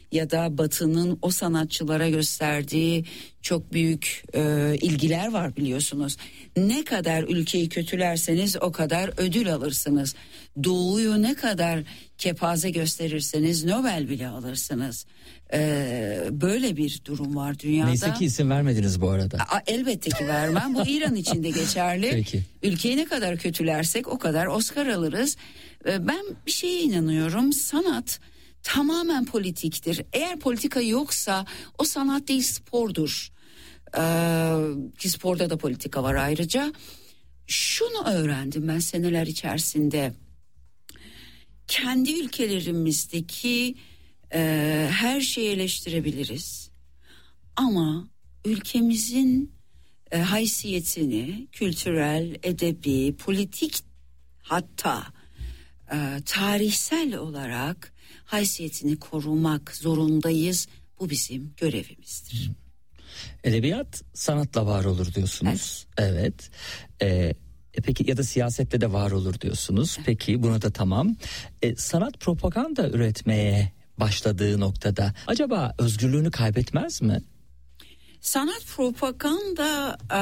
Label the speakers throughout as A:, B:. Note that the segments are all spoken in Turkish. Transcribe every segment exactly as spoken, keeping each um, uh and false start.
A: ya da Batı'nın o sanatçılara gösterdiği çok büyük e, ilgiler var biliyorsunuz. Ne kadar ülkeyi kötülerseniz o kadar ödül alırsınız. Doğu'yu ne kadar kepaze gösterirseniz Nobel bile alırsınız. E, böyle bir durum var dünyada.
B: Neyse ki isim vermediniz bu arada.
A: A, elbette ki vermem. Bu İran için de geçerli.
B: Peki.
A: Ülkeyi ne kadar kötülersek o kadar Oscar alırız. E, ben bir şeye inanıyorum. Sanat tamamen politiktir. Eğer politika yoksa o sanat değil, spordur. Ee, ki sporda da politika var ayrıca. Şunu öğrendim ben seneler içerisinde. Kendi ülkelerimizdeki e, her şeyi eleştirebiliriz. Ama ülkemizin e, haysiyetini kültürel, edebi, politik hatta e, tarihsel olarak haysiyetini korumak zorundayız. Bu bizim görevimizdir.
B: Edebiyat sanatla var olur diyorsunuz. Evet. evet. Ee, peki ya da siyasette de var olur diyorsunuz. Evet. Peki buna da tamam. Ee, sanat propaganda üretmeye başladığı noktada acaba özgürlüğünü kaybetmez mi?
A: Sanat propaganda e,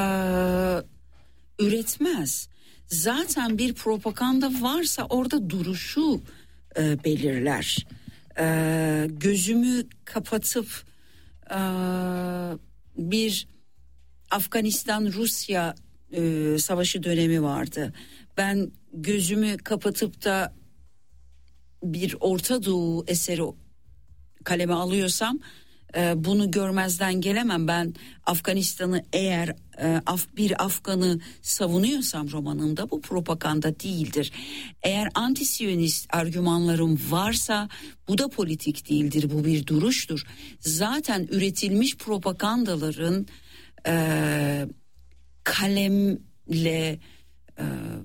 A: üretmez. Zaten bir propaganda varsa orada duruşu e, belirler. E, gözümü kapatıp e, bir Afganistan-Rusya e, savaşı dönemi vardı. Ben gözümü kapatıp da bir Orta Doğu eseri kaleme alıyorsam e, bunu görmezden gelemem. Ben Afganistan'ı eğer e, af, bir Afgan'ı savunuyorsam romanımda bu propaganda değildir. Eğer anti-Siyonist argümanlarım varsa bu da politik değildir, bu bir duruştur. Zaten üretilmiş propagandaların e, kalemle e,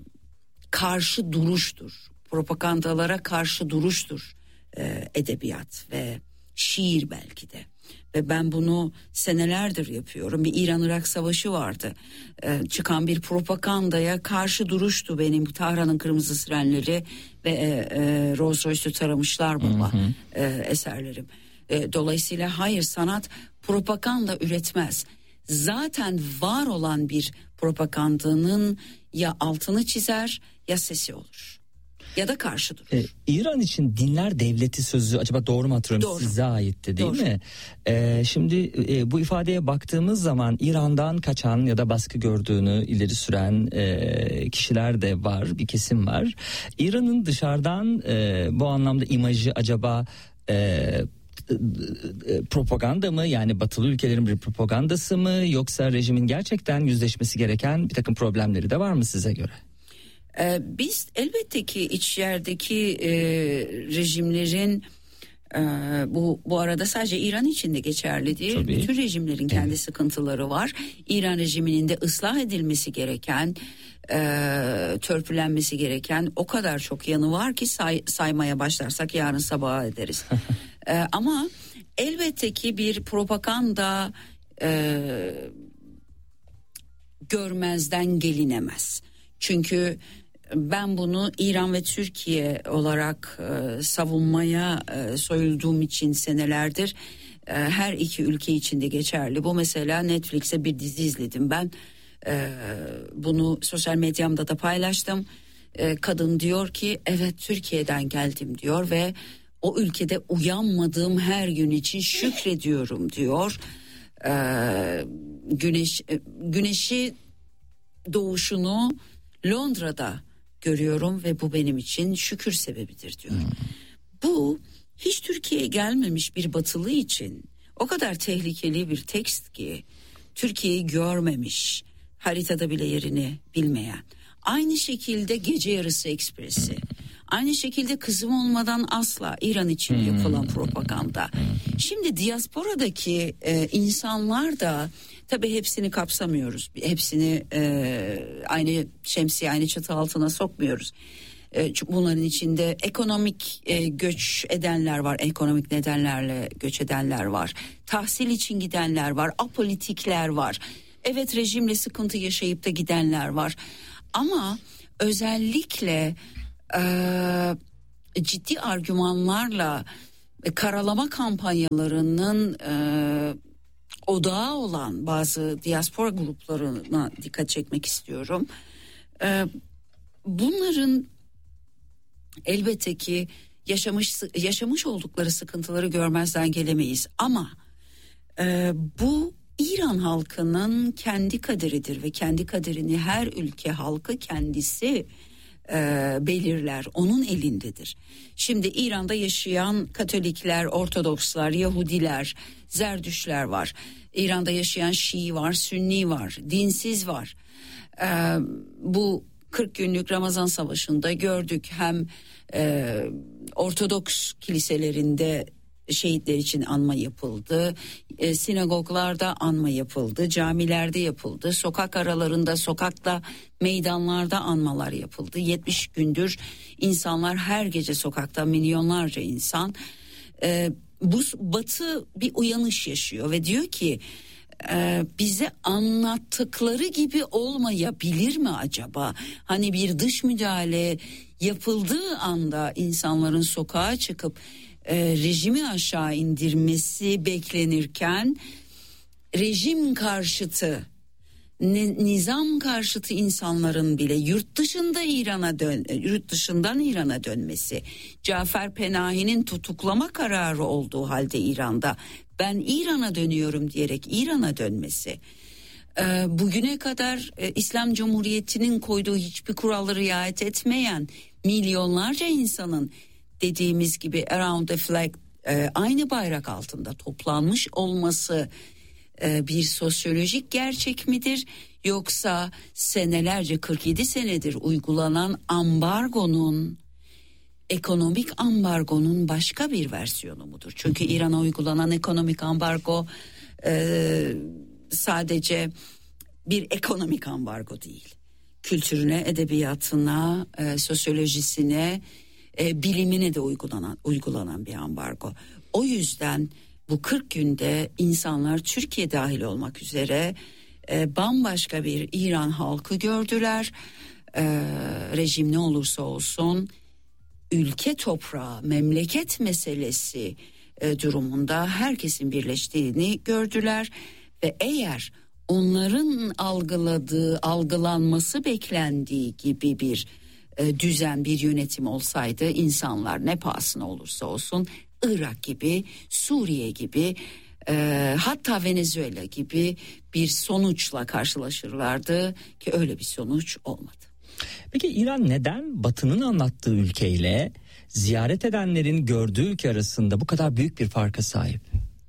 A: karşı duruştur. Propagandalara karşı duruştur e, edebiyat ve şiir belki de. Ve ben bunu senelerdir yapıyorum. Bir İran-Irak savaşı vardı. Ee, çıkan bir propagandaya karşı duruştu benim Tahran'ın Kırmızı Sirenleri ve e, e, Rolls Royce'u taramışlar baba e, eserlerim. E, dolayısıyla hayır, sanat propaganda üretmez. Zaten var olan bir propagandanın ya altını çizer ya sesi olur. Ya da karşı durur.
B: Ee, İran için dinler devleti sözü acaba doğru mu hatırlıyorum?
A: Doğru.
B: Size aitti değil
A: Doğru.
B: mi? Ee, şimdi e, bu ifadeye baktığımız zaman İran'dan kaçan ya da baskı gördüğünü ileri süren e, kişiler de var, bir kesim var. İran'ın dışarıdan e, bu anlamda imajı acaba e, propaganda mı, yani batılı ülkelerin bir propagandası mı, yoksa rejimin gerçekten yüzleşmesi gereken bir takım problemleri de var mı size göre?
A: Ee, biz elbette ki içerideki e, rejimlerin e, bu bu arada sadece İran için de geçerli değil.
B: Tabii.
A: Bütün rejimlerin kendi
B: evet.
A: sıkıntıları var. İran rejiminin de ıslah edilmesi gereken, e, törpülenmesi gereken o kadar çok yanı var ki say, saymaya başlarsak yarın sabaha ederiz. e, ama elbette ki bir propaganda e, görmezden gelinemez. Çünkü ben bunu İran ve Türkiye olarak e, savunmaya e, soyulduğum için senelerdir e, her iki ülke için de geçerli. Bu mesela Netflix'e bir dizi izledim ben. E, bunu sosyal medyamda da paylaştım. E, kadın diyor ki evet Türkiye'den geldim diyor ve o ülkede uyanmadığım her gün için şükrediyorum diyor. E, güneş e, güneşi doğuşunu Londra'da görüyorum ve bu benim için şükür sebebidir diyor. Hmm. Bu hiç Türkiye'ye gelmemiş bir batılı için o kadar tehlikeli bir tekst ki, Türkiye'yi görmemiş, haritada bile yerini bilmeyen. Aynı şekilde Gece Yarısı Ekspresi, aynı şekilde Kızım Olmadan Asla, İran için yapılan propaganda. Şimdi diasporadaki e, insanlar da tabii hepsini kapsamıyoruz. Hepsini e, aynı şemsiye, aynı çatı altına sokmuyoruz. E, bunların içinde ekonomik e, göç edenler var, ekonomik nedenlerle göç edenler var. Tahsil için gidenler var, apolitikler var. Evet, rejimle sıkıntı yaşayıp da gidenler var. Ama özellikle e, ciddi argümanlarla e, karalama kampanyalarının e, odağı olan bazı diaspora gruplarına dikkat çekmek istiyorum. E, bunların elbette ki yaşamış yaşamış oldukları sıkıntıları görmezden gelemeyiz ama e, bu İran halkının kendi kaderidir ve kendi kaderini her ülke halkı kendisi e, belirler, onun elindedir. Şimdi İran'da yaşayan Katolikler, Ortodokslar, Yahudiler, Zerdüşler var. İran'da yaşayan Şii var, Sünni var, dinsiz var. E, bu kırk günlük Ramazan Savaşı'nda gördük, hem e, Ortodoks kiliselerinde şehitler için anma yapıldı, e, sinagoglarda anma yapıldı, camilerde yapıldı, sokak aralarında, sokakta, meydanlarda anmalar yapıldı. yetmiş gündür insanlar her gece sokakta, milyonlarca insan. E, bu Batı bir uyanış yaşıyor ve diyor ki e, bize anlattıkları gibi olmayabilir mi acaba? Hani bir dış müdahale yapıldığı anda insanların sokağa çıkıp e, rejimi aşağı indirmesi beklenirken rejim karşıtı, ne, nizam karşıtı insanların bile yurt dışında İran'a dön, yurt dışından İran'a dönmesi, Cafer Penahi'nin tutuklama kararı olduğu halde İran'da ben İran'a dönüyorum diyerek İran'a dönmesi, e, bugüne kadar e, İslam Cumhuriyeti'nin koyduğu hiçbir kuralları riayet etmeyen milyonlarca insanın dediğimiz gibi around the flag, e, aynı bayrak altında toplanmış olması e, bir sosyolojik gerçek midir? Yoksa senelerce, kırk yedi senedir uygulanan ambargonun, ekonomik ambargonun başka bir versiyonu mudur? Çünkü İran'a uygulanan ekonomik ambargo e, sadece bir ekonomik ambargo değil. Kültürüne, edebiyatına, e, sosyolojisine, E, bilimine de uygulanan uygulanan bir ambargo. O yüzden bu kırk günde insanlar, Türkiye dahil olmak üzere, e, bambaşka bir İran halkı gördüler. E, rejim ne olursa olsun ülke toprağı, memleket meselesi e, durumunda herkesin birleştiğini gördüler ve eğer onların algıladığı, algılanması beklendiği gibi bir düzen, bir yönetim olsaydı insanlar ne pahasına olursa olsun Irak gibi, Suriye gibi, e, hatta Venezuela gibi bir sonuçla karşılaşırlardı ki öyle bir sonuç olmadı.
B: Peki İran neden Batı'nın anlattığı ülkeyle ziyaret edenlerin gördüğü ülke arasında bu kadar büyük bir farka sahip?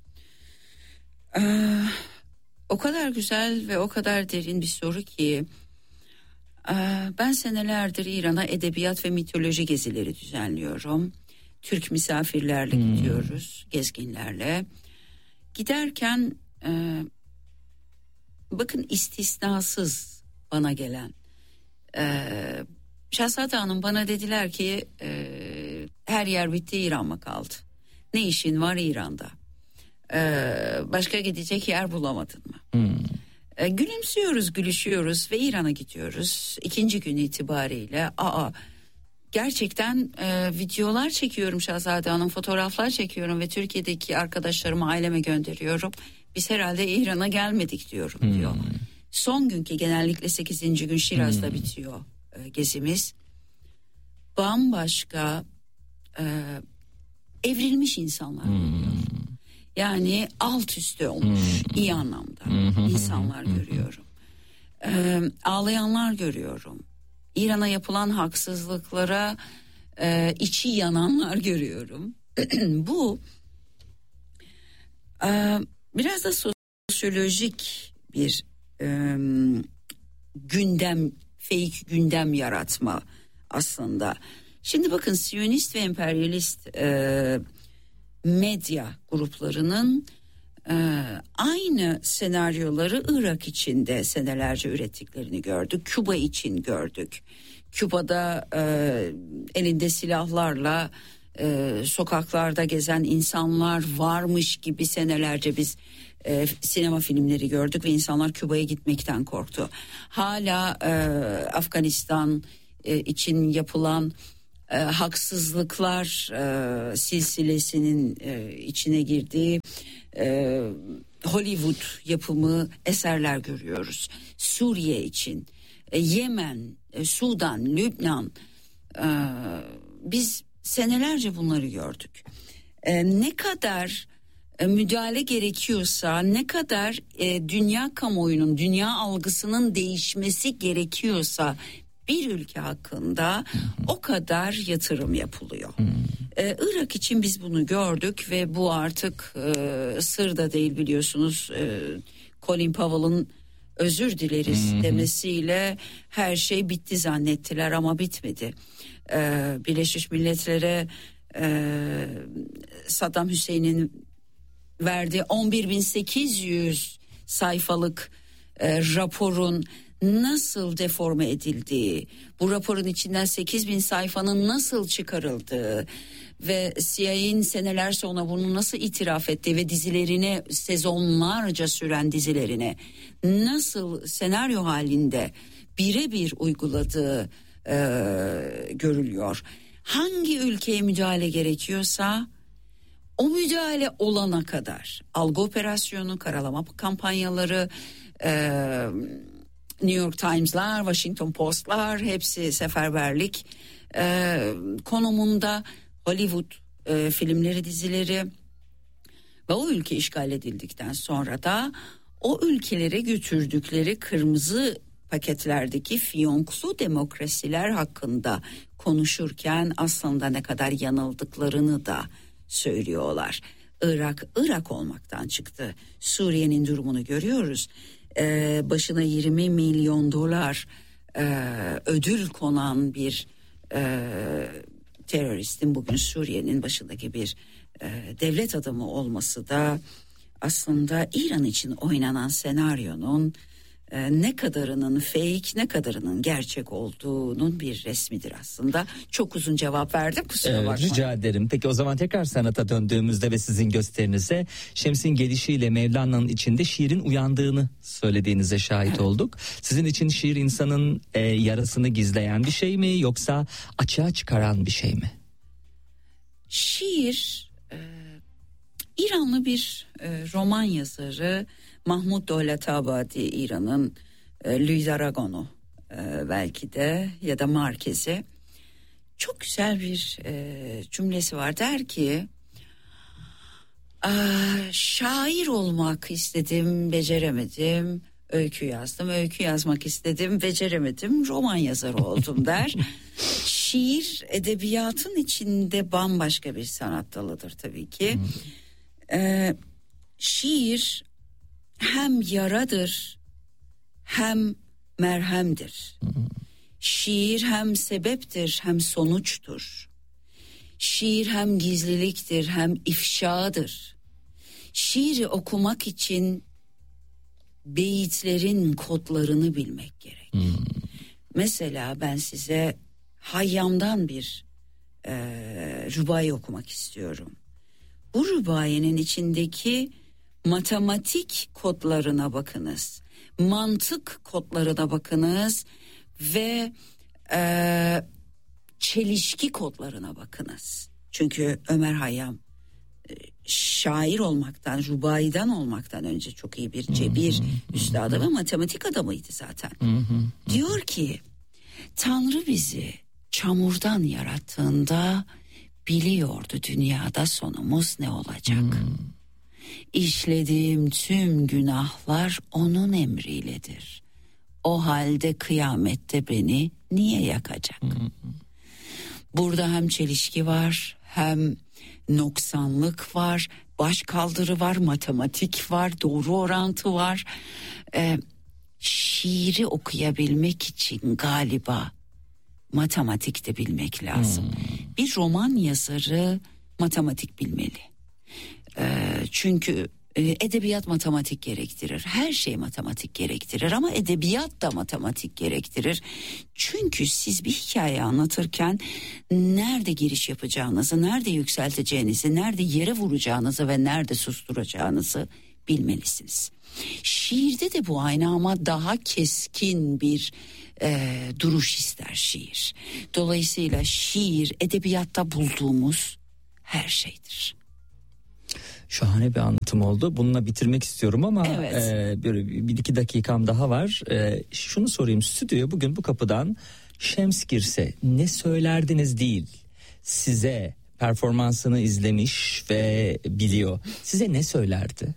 A: Ee, o kadar güzel ve o kadar derin bir soru ki ben senelerdir İran'a edebiyat ve mitoloji gezileri düzenliyorum. Türk misafirlerle hmm. gidiyoruz, gezginlerle. Giderken e, bakın istisnasız bana gelen e, Şahzade Hanım bana dediler ki e, her yer bitti, İran mı kaldı? Ne işin var İran'da? E, başka gidecek yer bulamadın mı? Hmm. E, gülümsüyoruz, gülüşüyoruz ve İran'a gidiyoruz. İkinci gün itibariyle aa gerçekten e, videolar çekiyorum Şahzade Hanım, fotoğraflar çekiyorum ve Türkiye'deki arkadaşlarıma, aileme gönderiyorum. Biz herhalde İran'a gelmedik diyorum hmm. diyor. Son günkü, genellikle sekizinci gün Şiraz'da hmm. bitiyor e, gezimiz. Bambaşka e, evrilmiş insanlar hmm. Yani alt üstü olmuş hmm. iyi anlamda hmm. insanlar hmm. görüyorum. Ee, ağlayanlar görüyorum. İran'a yapılan haksızlıklara e, içi yananlar görüyorum. Bu e, biraz da sosyolojik bir e, gündem, fake gündem yaratma aslında. Şimdi bakın, Siyonist ve emperyalist e, medya gruplarının e, aynı senaryoları Irak için de senelerce ürettiklerini gördük. Küba için gördük. Küba'da e, elinde silahlarla e, sokaklarda gezen insanlar varmış gibi senelerce biz e, sinema filmleri gördük ve insanlar Küba'ya gitmekten korktu. Hala e, Afganistan e, için yapılan e, haksızlıklar e, silsilesinin e, içine girdiği e, Hollywood yapımı eserler görüyoruz. Suriye için, e, Yemen, e, Sudan, Lübnan, e, biz senelerce bunları gördük. E, ne kadar e, müdahale gerekiyorsa, ne kadar e, dünya kamuoyunun, dünya algısının değişmesi gerekiyorsa bir ülke hakkında o kadar yatırım yapılıyor. Ee, Irak için biz bunu gördük ve bu artık e, sır da değil, biliyorsunuz. E, Colin Powell'ın özür dileriz demesiyle her şey bitti zannettiler ama bitmedi. Ee, Birleşmiş Milletler'e e, Saddam Hüseyin'in verdiği on bir bin sekiz yüz sayfalık e, raporun nasıl deforme edildiği, bu raporun içinden sekiz bin sayfanın nasıl çıkarıldığı ve C I A'nin seneler sonra bunu nasıl itiraf ettiği ve dizilerine, sezonlarca süren dizilerine nasıl senaryo halinde birebir uyguladığı e, görülüyor. Hangi ülkeye müdahale gerekiyorsa o müdahale olana kadar algı operasyonu, karalama kampanyaları, e, New York Times'lar, Washington Post'lar hepsi seferberlik e, konumunda. Hollywood e, filmleri, dizileri ve o ülke işgal edildikten sonra da o ülkelere götürdükleri kırmızı paketlerdeki fiyonklu demokrasiler hakkında konuşurken aslında ne kadar yanıldıklarını da söylüyorlar. Irak, Irak olmaktan çıktı. Suriye'nin durumunu görüyoruz. Ee, başına yirmi milyon dolar e, ödül konan bir e, teröristin bugün Suriye'nin başındaki bir e, devlet adamı olması da aslında İran için oynanan senaryonun e, ne kadarının fake, ne kadarının gerçek olduğunun bir resmidir aslında. Çok uzun cevap verdim, kusura
B: evet,
A: bakmayın.
B: Rica ederim. Peki o zaman tekrar sanata döndüğümüzde ve sizin gösterinize, Şems'in gelişiyle Mevlana'nın içinde şiirin uyandığını söylediğinize şahit evet. olduk. Sizin için şiir insanın e, yarasını gizleyen bir şey mi, yoksa açığa çıkaran bir şey mi?
A: Şiir, e, İranlı bir e, roman yazarı Mahmud Dövletabadi, İran'ın e, Louis Aragon'u e, belki de, ya da Marquez'i, çok güzel bir e, cümlesi var. Der ki, şair olmak istedim, beceremedim, öykü yazdım, öykü yazmak istedim, beceremedim, roman yazarı oldum der. Şiir edebiyatın içinde bambaşka bir sanat dalıdır tabii ki. Ee, şiir hem yaradır hem merhemdir. Şiir hem sebeptir hem sonuçtur. Şiir hem gizliliktir hem ifşadır. Şiiri okumak için beyitlerin kodlarını bilmek gerek. Hmm. Mesela ben size Hayyam'dan bir e, rübai okumak istiyorum. Bu rübayenin içindeki matematik kodlarına bakınız, mantık kodlarına bakınız ve e, çelişki kodlarına bakınız. Çünkü Ömer Hayyam e, şair olmaktan, rübaiden olmaktan önce çok iyi bir cebir üstadı ve matematik adamıydı zaten. Diyor ki, Tanrı bizi çamurdan yarattığında biliyordu dünyada sonumuz ne olacak. Hmm. İşlediğim tüm günahlar onun emriyledir. O halde kıyamette beni niye yakacak? Hmm. Burada hem çelişki var, hem noksanlık var, başkaldırı var, matematik var, doğru orantı var. Ee, şiiri okuyabilmek için galiba matematik de bilmek lazım. Hmm. Bir roman yazarı matematik bilmeli. Ee, çünkü e, edebiyat matematik gerektirir. Her şey matematik gerektirir ama edebiyat da matematik gerektirir. Çünkü siz bir hikaye anlatırken nerede giriş yapacağınızı, nerede yükselteceğinizi, nerede yere vuracağınızı ve nerede susturacağınızı bilmelisiniz. Şiirde de bu aynı ama daha keskin bir e, duruş ister şiir. Dolayısıyla şiir edebiyatta bulduğumuz her şeydir.
B: Şahane bir anlatım oldu. Bununla bitirmek istiyorum ama
A: evet.
B: e, böyle bir iki dakikam daha var. E, şunu sorayım, stüdyoya bugün bu kapıdan Şems girse ne söylerdiniz değil, size performansını izlemiş ve biliyor, size ne söylerdi?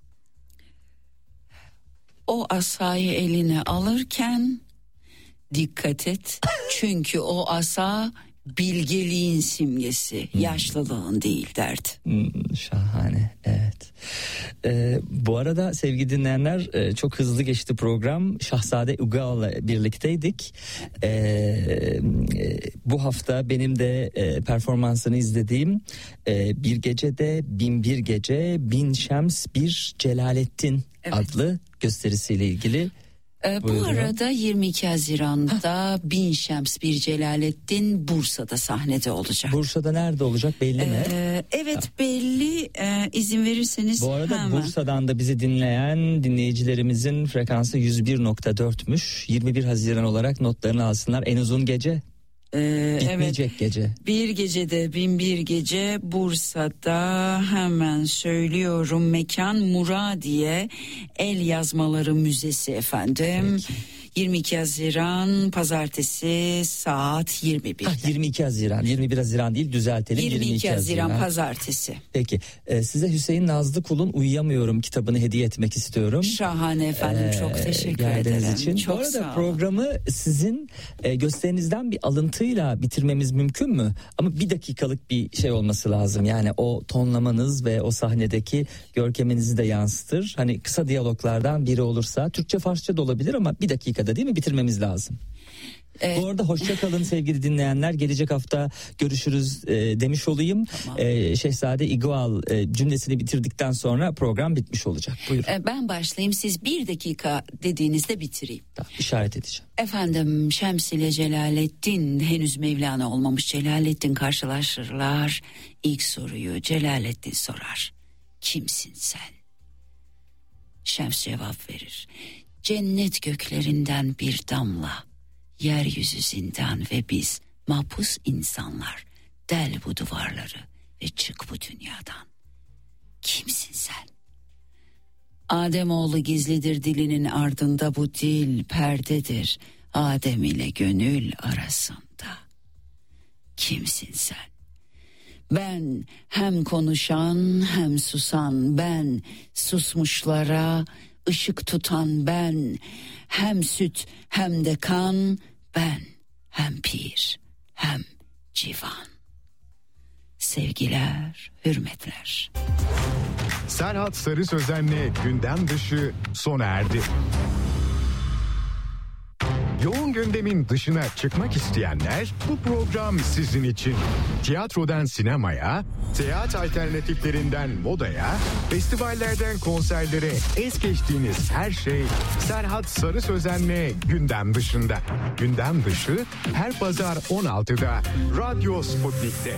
A: O asayı eline alırken dikkat et, çünkü o asa bilgeliğin simgesi, hmm. yaşlılığın değil derdi.
B: Hmm, şahane, evet. Ee, bu arada sevgili dinleyenler, e, çok hızlı geçti program. Şahzade Ugal'la birlikteydik. Ee, e, bu hafta benim de e, performansını izlediğim e, Bir Gecede Bin Bir Gece Bin Şems Bir Celalettin evet. adlı gösterisiyle ilgili.
A: Ee, bu arada yirmi iki Haziran'da Bin Şems Bir Celalettin Bursa'da sahnede olacak.
B: Bursa'da nerede olacak belli mi?
A: Ee, evet ha. belli, ee, izin verirseniz
B: bu arada
A: hemen.
B: Bursa'dan da bizi dinleyen dinleyicilerimizin frekansı yüz bir nokta dörtmüş. yirmi bir Haziran olarak notlarını alsınlar. En uzun gece.
A: Ee,
B: Bitmeyecek
A: evet.
B: gece.
A: Bir Gecede Bin Bir Gece Bursa'da, hemen söylüyorum, mekan Muradiye El Yazmaları Müzesi efendim. Peki. yirmi iki Haziran Pazartesi saat yirmi birde.
B: Ha, yirmi iki Haziran, yirmi bir Haziran değil, düzeltelim.
A: yirmi iki, yirmi iki Haziran, Haziran Pazartesi.
B: Peki, ee, size Hüseyin Nazlıkul'un Uyuyamıyorum kitabını hediye etmek istiyorum.
A: Şahane efendim, ee, çok teşekkür ederim.
B: Için.
A: Çok
B: Bu arada programı sizin e, gösterinizden bir alıntıyla bitirmemiz mümkün mü? Ama bir dakikalık bir şey olması lazım. Yani o tonlamanız ve o sahnedeki görkeminizi de yansıtır. Hani kısa diyaloglardan biri olursa, Türkçe Farsça da olabilir ama bir dakikada değil mi, bitirmemiz lazım. Evet. Bu arada hoşça kalın sevgili dinleyenler. Gelecek hafta görüşürüz e, demiş olayım. Tamam. E, Şehzade İgual e, cümlesini bitirdikten sonra program bitmiş olacak. Buyurun.
A: E, ben başlayayım, siz bir dakika dediğinizde bitireyim.
B: Tamam, işaret edeceğim.
A: Efendim, Şems ile Celalettin, henüz Mevlana olmamış Celalettin karşılaşırlar. İlk soruyu Celalettin sorar. Kimsin sen? Şems cevap verir. Cennet göklerinden bir damla, yeryüzü zindan ve biz mahpus insanlar. Del bu duvarları ve çık bu dünyadan. Kimsin sen? Ademoğlu gizlidir dilinin ardında, bu dil perdedir Adem ile gönül arasında. Kimsin sen? Ben hem konuşan hem susan, ben susmuşlara ışık tutan, ben hem süt hem de kan, ben hem pir hem civan. Sevgiler, hürmetler.
C: Serhat Sarı Sözen'le Gündem Dışı sona erdi. Yoğun gündemin dışına çıkmak isteyenler, bu program sizin için. Tiyatrodan sinemaya, seyahat alternatiflerinden modaya, festivallerden konserlere es geçtiğiniz her şey Serhat Sarı Sözen'le Gündem Dışında. Gündem Dışı her pazar on altıda Radyo Sputnik'te.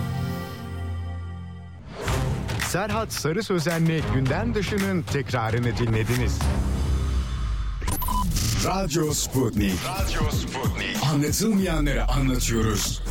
C: Serhat Sarı Sözen'le Gündem Dışı'nın tekrarını dinlediniz. Radyo Sputnik. Radyo Sputnik. Anlatılmayanları anlatıyoruz.